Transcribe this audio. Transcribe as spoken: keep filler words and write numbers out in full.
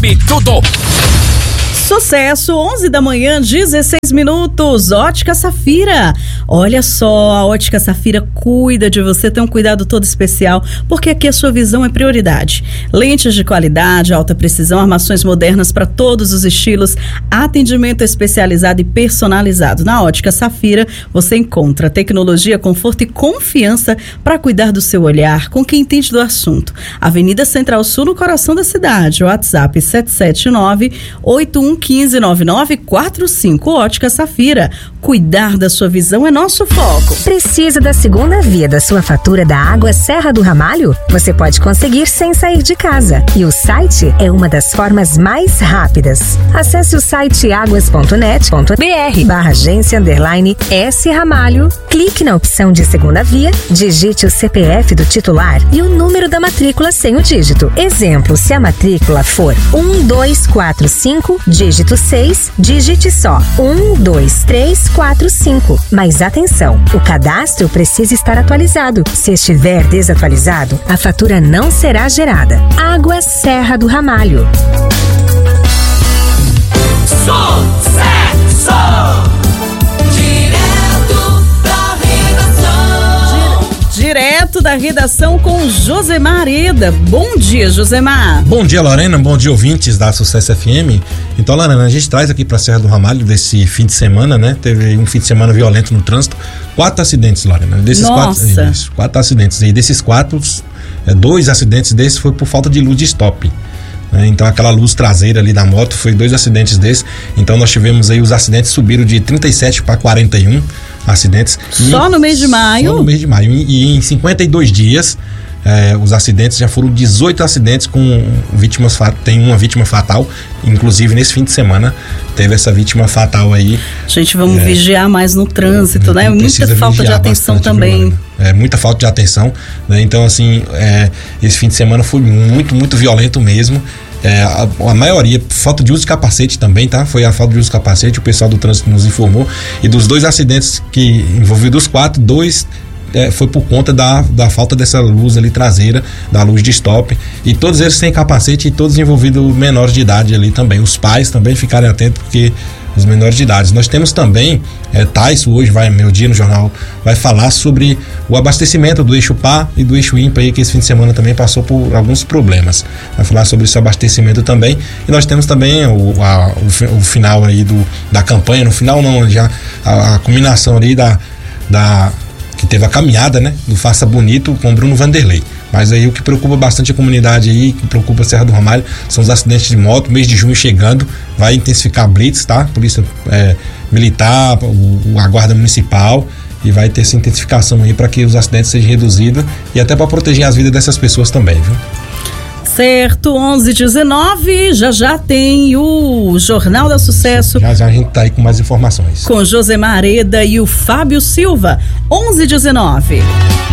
Sabe tudo. Sucesso, onze da manhã, dezesseis minutos. Ótica Safira. Olha só, a Ótica Safira cuida de você, tem um cuidado todo especial, porque aqui a sua visão é prioridade. Lentes de qualidade, alta precisão, armações modernas para todos os estilos, atendimento especializado e personalizado. Na Ótica Safira, você encontra tecnologia, conforto e confiança para cuidar do seu olhar com quem entende do assunto. Avenida Central Sul, no coração da cidade. WhatsApp sete sete nove, oito um um cinco, nove nove quatro cinco. Ótica Safira. Cuidar da sua visão é nosso foco. Precisa da segunda via da sua fatura da água Serra do Ramalho? Você pode conseguir sem sair de casa. E o site é uma das formas mais rápidas. Acesse o site águas ponto net ponto b r barra agência underline S Ramalho. Clique na opção de segunda via, digite o C P F do titular e o número da matrícula sem o dígito. Exemplo, se a matrícula for um dois quatro cinco, dígito seis, digite só um dois três quatro cinco. Mas atenção, o cadastro precisa estar atualizado. Se estiver desatualizado, a fatura não será gerada. Água Serra do Ramalho. Sucesso! Direto da redação. Direto da redação com Josemar Areda. Bom dia, Josemar. Bom dia, Lorena. Bom dia, ouvintes da Sucesso F M. Então, Lorena, a gente traz aqui para a Serra do Ramalho desse fim de semana, né? Teve um fim de semana violento no trânsito. Quatro acidentes, Lorena. Desses Nossa. Quatro, isso, quatro acidentes. E desses quatro, é, dois acidentes desses foi por falta de luz de stop. Né? Então, aquela luz traseira ali da moto, foi dois acidentes desses. Então, nós tivemos aí, os acidentes subiram de trinta e sete para quarenta e um acidentes. Só e, no mês de maio? Só no mês de maio. E, e em cinquenta e dois dias, é, os acidentes já foram dezoito acidentes com vítimas, tem uma vítima fatal. Inclusive, nesse fim de semana, teve essa vítima fatal aí. Gente, vamos é, vigiar mais no trânsito, né? Muita falta de atenção bastante, também. É, muita falta de atenção, né? Então, assim, é, esse fim de semana foi muito, muito violento mesmo. É, a, a maioria, falta de uso de capacete também, tá? Foi a falta de uso de capacete, o pessoal do trânsito nos informou. E dos dois acidentes que envolviam dos quatro, dois é, foi por conta da, da falta dessa luz ali traseira, da luz de stop. E todos eles sem capacete e todos envolvidos menores de idade ali também. Os pais também ficarem atentos, porque os menores de idade. Nós temos também, é, Taisso hoje, vai, meu dia no jornal, vai falar sobre o abastecimento do eixo par e do eixo ímpar aí, que esse fim de semana também passou por alguns problemas. Vai falar sobre esse abastecimento também. E nós temos também o, a, o, o final aí do, da campanha, no final não, já a, a culminação ali da, da que teve a caminhada, né, do Faça Bonito com Bruno Vanderlei. Mas aí o que preocupa bastante a comunidade aí, que preocupa a Serra do Ramalho, são os acidentes de moto. Mês de junho chegando, vai intensificar a blitz, tá? Polícia é, militar, o, a guarda municipal, e vai ter essa intensificação aí para que os acidentes sejam reduzidos e até para proteger as vidas dessas pessoas também, viu? Certo, onze e dezenove, já já tem o Jornal da Sucesso. Já já a gente tá aí com mais informações. Com Josemar Areda e o Fábio Silva, onze e dezenove.